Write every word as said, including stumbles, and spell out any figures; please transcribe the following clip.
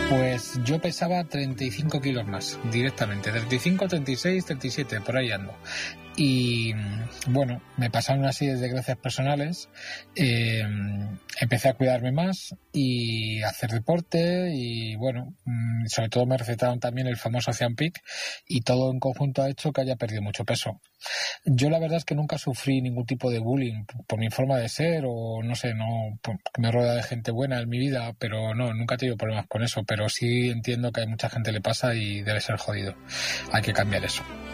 Pues yo pesaba treinta y cinco kilos más, directamente. treinta y cinco, treinta y seis, treinta y siete, por ahí ando. Y bueno, me pasaron una serie de desgracias personales. Eh, empecé a cuidarme más y a hacer deporte. Y bueno, sobre todo me recetaron también el famoso Ozempic. Y todo en conjunto ha hecho que haya perdido mucho peso. Yo la verdad es que nunca sufrí ningún tipo de bullying por mi forma de ser o no sé, no me rodea de gente buena en mi vida, pero no, nunca he tenido problemas con eso, pero sí entiendo que a mucha gente le pasa y debe ser jodido. Hay que cambiar eso.